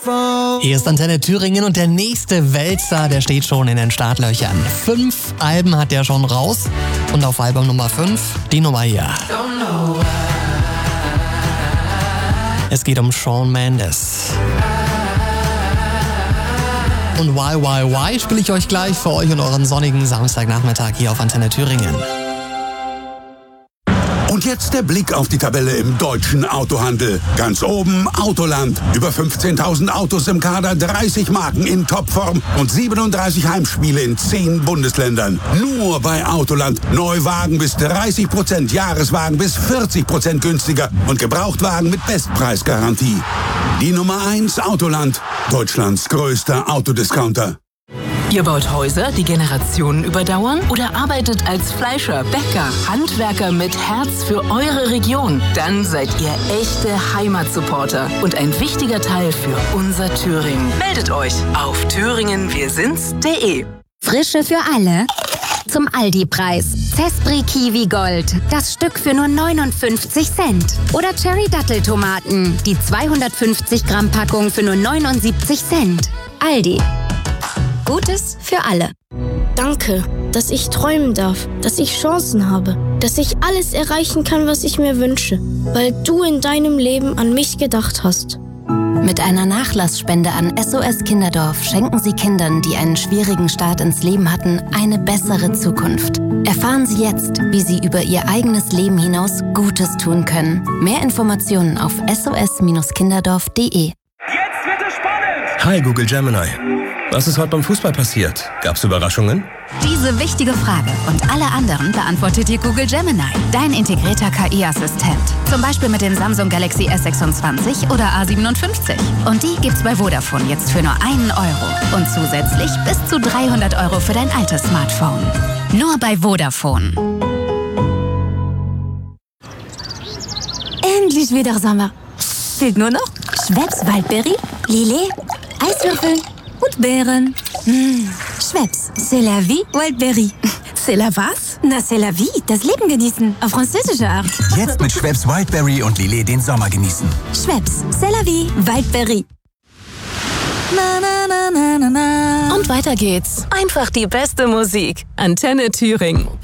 Hier ist Antenne Thüringen und der nächste Weltstar, der steht schon in den Startlöchern. 5 Alben hat er schon raus und auf Album Nummer 5 die Nummer hier. Es geht um Shawn Mendes. Und Why spiele ich euch gleich für euch und euren sonnigen Samstagnachmittag hier auf Antenne Thüringen. Und jetzt der Blick auf die Tabelle im deutschen Autohandel. Ganz oben Autoland. Über 15.000 Autos im Kader, 30 Marken in Topform und 37 Heimspiele in 10 Bundesländern. Nur bei Autoland. Neuwagen bis 30%, Jahreswagen bis 40% günstiger und Gebrauchtwagen mit Bestpreisgarantie. Die Nummer 1 Autoland. Deutschlands größter Autodiscounter. Ihr baut Häuser, die Generationen überdauern? Oder arbeitet als Fleischer, Bäcker, Handwerker mit Herz für eure Region? Dann seid ihr echte Heimatsupporter und ein wichtiger Teil für unser Thüringen. Meldet euch auf thüringenwirsinds.de. Frische für alle? Zum Aldi-Preis. Zespri Kiwi Gold. Das Stück für nur 59 Cent. Oder Cherry Datteltomaten. Die 250 Gramm Packung für nur 79 Cent. Aldi. Gutes für alle. Danke, dass ich träumen darf, dass ich Chancen habe, dass ich alles erreichen kann, was ich mir wünsche, weil du in deinem Leben an mich gedacht hast. Mit einer Nachlassspende an SOS Kinderdorf schenken Sie Kindern, die einen schwierigen Start ins Leben hatten, eine bessere Zukunft. Erfahren Sie jetzt, wie Sie über Ihr eigenes Leben hinaus Gutes tun können. Mehr Informationen auf sos-kinderdorf.de. Jetzt wird es spannend! Hi Google Gemini. Was ist heute beim Fußball passiert? Gab's Überraschungen? Diese wichtige Frage und alle anderen beantwortet dir Google Gemini, dein integrierter KI-Assistent. Zum Beispiel mit dem Samsung Galaxy S26 oder A57. Und die gibt's bei Vodafone jetzt für nur 1 Euro. Und zusätzlich bis zu 300 Euro für dein altes Smartphone. Nur bei Vodafone. Endlich wieder Sommer. Fehlt nur noch Schweppes Waldbeere, Lillet, Eiswürfel und Beeren. Schweppes, c'est la vie, Wildberry. C'est la was? Na, c'est la vie, das Leben genießen, auf französische Art. Jetzt mit Schweppes Wildberry und Lillet den Sommer genießen. Schweppes, c'est la vie, Wildberry. Na, na, na, na, na, na. Und weiter geht's. Einfach die beste Musik. Antenne Thüringen.